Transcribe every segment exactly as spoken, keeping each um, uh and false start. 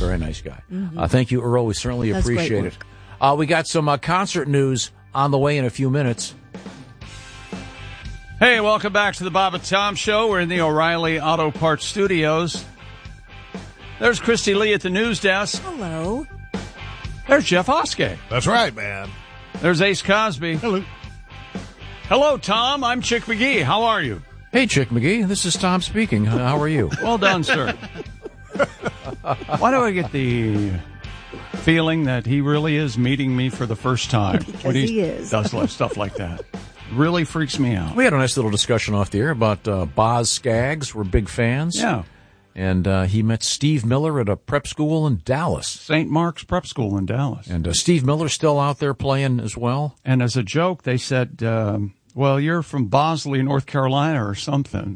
Very nice guy. Mm-hmm. Uh, thank you, Earl. We certainly That's appreciate it. Uh, we got some uh, concert news on the way in a few minutes. Hey, welcome back to the Bob and Tom Show. We're in the O'Reilly Auto Parts Studios. There's Christy Lee at the news desk. Hello. There's Jeff Oskey. That's right, man. There's Ace Cosby. Hello. Hello, Tom. I'm Chick McGee. How are you? Hey, Chick McGee. This is Tom speaking. Uh, how are you? Well done, sir. Why do I get the feeling that he really is meeting me for the first time? Because when he is. does like stuff like that. Really freaks me out. We had a nice little discussion off the air about uh, Boz Scaggs. We're big fans. Yeah. And uh, he met Steve Miller at a prep school in Dallas. Saint Mark's Prep School in Dallas. And uh, Steve Miller's still out there playing as well. And as a joke, they said, um, well, you're from Bosley, North Carolina or something.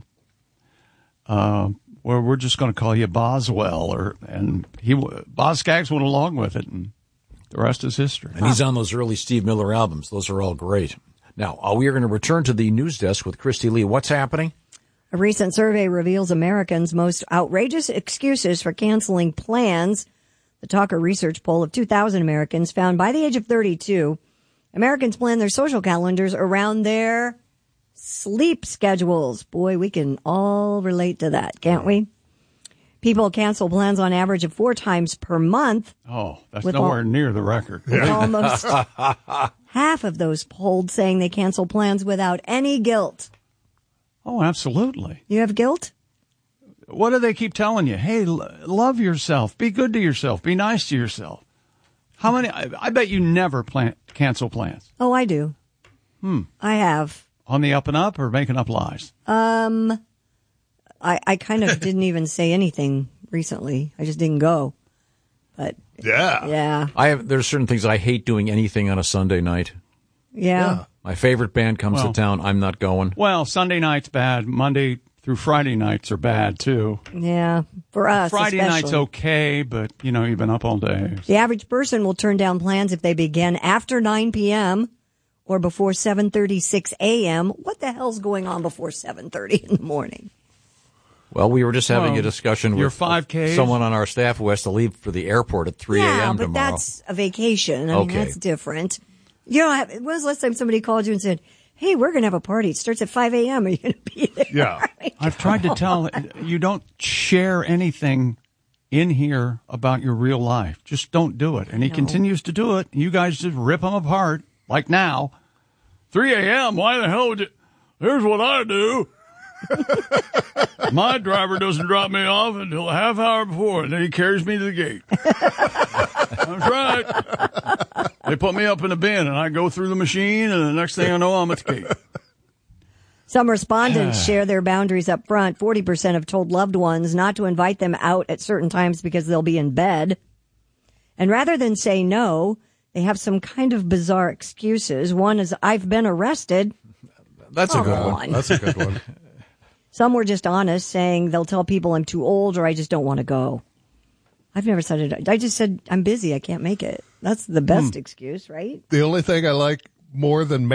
Uh, well, we're just going to call you Boswell. Or, and he, Boz Scaggs went along with it, and the rest is history. And he's on those early Steve Miller albums. Those are all great. Now, uh, we are going to return to the news desk with Christy Lee. What's happening? A recent survey reveals Americans' most outrageous excuses for canceling plans. The Talker Research poll of two thousand Americans found by the age of thirty-two, Americans plan their social calendars around their sleep schedules. Boy, we can all relate to that, can't we? People cancel plans on average of four times per month. Oh, that's with nowhere all, near the record. With almost half of those polled saying they cancel plans without any guilt. Oh, absolutely. You have guilt? What do they keep telling you? Hey, l- love yourself. Be good to yourself. Be nice to yourself. How many? I, I bet you never plan, cancel plans. Oh, I do. Hmm. I have. On the up and up or making up lies? Um, I, I kind of didn't even say anything recently. I just didn't go. But Yeah. yeah, I have. There's certain things I hate doing anything on a Sunday night. yeah. My favorite band comes Well, to town. I'm not going. Well, Sunday night's bad. Monday through Friday nights are bad, too. Yeah, for us, Friday especially. night's okay, but, you know, you've been up all day. The average person will turn down plans if they begin after nine p.m. or before seven thirty-six a.m. What the hell's going on before seven thirty in the morning? Well, we were just having Well, a discussion your with five Ks? someone on our staff who has to leave for the airport at three Yeah, a.m. but tomorrow. that's a vacation. I Okay. mean, that's different. You know, when was the last time somebody called you and said, hey, we're going to have a party. It starts at five a.m. Are you going to be there? Yeah. I've tried to tell you don't share anything in here about your real life. Just don't do it. And he No. continues to do it. You guys just rip him apart, like now. three a.m., why the hell would you? Here's what I do. My driver doesn't drop me off until a half hour before, and then he carries me to the gate. That's right. They put me up in a bin, and I go through the machine, and the next thing I know, I'm at the gate. Some respondents share their boundaries up front. forty percent have told loved ones not to invite them out at certain times because they'll be in bed. And rather than say no, they have some kind of bizarre excuses. One is, I've been arrested. That's a Come good on. one. That's a good one. Some were just honest, saying they'll tell people I'm too old or I just don't want to go. I've never said it. I just said I'm busy. I can't make it. That's the best excuse, right? The only thing I like more than